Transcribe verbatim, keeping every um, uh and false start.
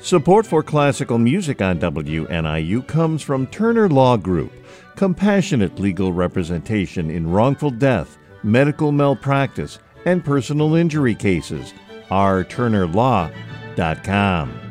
Support for classical music on W N I U comes from Turner Law Group, compassionate legal representation in wrongful death, medical malpractice, and personal injury cases. r turner law dot com.